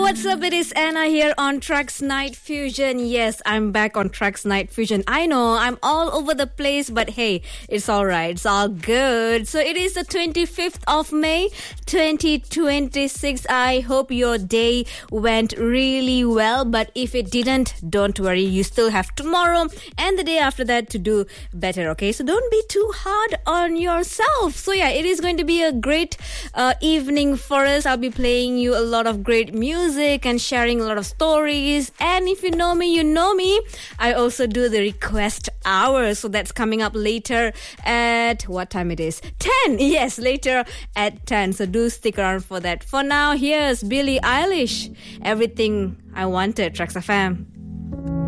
What's up? It is Anna here on Tracks Night Fusion. Yes, I'm back on Tracks Night Fusion. I know, I'm all over the place, but hey, it's alright. It's all good. So it is the 25th of May, 2026. I hope your day went really well, but if it didn't, don't worry. You still have tomorrow and the day after that to do better, okay? So don't be too hard on yourself. So yeah, it is going to be a great evening for us. I'll be playing you a lot of great music and sharing a lot of stories. And if you know me, you know me. I also do the request hour. So that's coming up later at what time it is? 10. Yes, later at 10. So do stick around for that. For now, here's Billie Eilish. Everything I Wanted, Tracks FM.